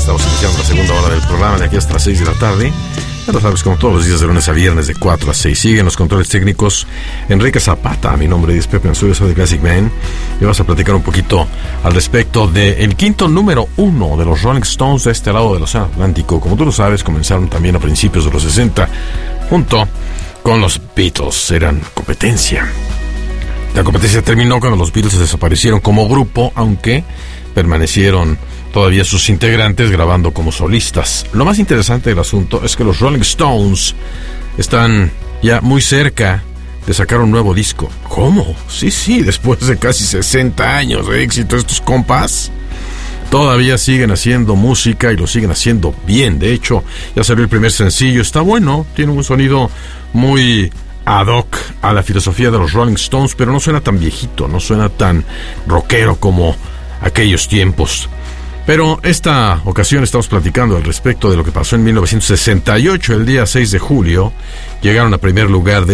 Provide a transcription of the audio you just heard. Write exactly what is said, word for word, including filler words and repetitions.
Estamos iniciando la segunda hora del programa de aquí hasta las seis de la tarde. Ya lo sabes, como todos los días de lunes a viernes de cuatro a seis. Siguen los controles técnicos Enrique Zapata. Mi nombre es Pepe Anzuyo, soy de Classic Man. Y vamos a platicar un poquito al respecto del quinto número uno de los Rolling Stones de este lado del Océano Atlántico. Como tú lo sabes, comenzaron también a principios de los sesenta junto con los Beatles. Eran competencia. La competencia terminó cuando los Beatles desaparecieron como grupo, aunque permanecieron todavía sus integrantes grabando como solistas. Lo más interesante del asunto es que los Rolling Stones están ya muy cerca de sacar un nuevo disco. ¿Cómo? Sí, sí, después de casi sesenta años de éxito, estos compas todavía siguen haciendo música y lo siguen haciendo bien. De hecho, ya salió el primer sencillo, está bueno, tiene un sonido muy ad hoc a la filosofía de los Rolling Stones, pero no suena tan viejito, no suena tan rockero como aquellos tiempos. Pero esta ocasión estamos platicando al respecto de lo que pasó en mil novecientos sesenta y ocho, el día seis de julio. Llegaron a primer lugar de